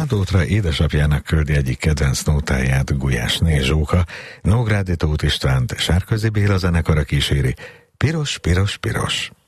Bardótra édesapjának küldi egyik kedvenc nótáját Gulyásné Zsóka, Nógrádi Tóth Istvánt Sárközi Béla zenekara kíséri. Piros, piros, piros.